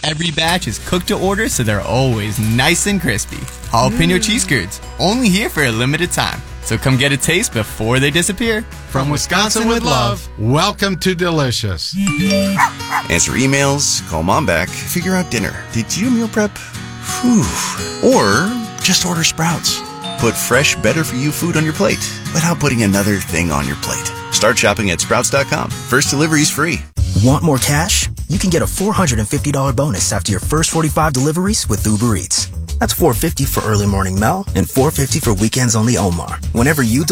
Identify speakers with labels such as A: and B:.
A: Every batch is cooked to order, so they're always nice and crispy. Jalapeno cheese curds, only here for a limited time. So come get a taste before they disappear.
B: From Wisconsin with love, welcome to Delicious.
C: Answer emails, call mom back, figure out dinner. Did you meal prep? Whew. Or just order Sprouts. Put fresh, better-for-you food on your plate without putting another thing on your plate. Start shopping at Sprouts.com. First delivery's free.
D: Want more cash? You can get a $450 bonus after your first 45 deliveries with Uber Eats. That's $450 for early morning Mel and $450 for weekends only Omar. Whenever you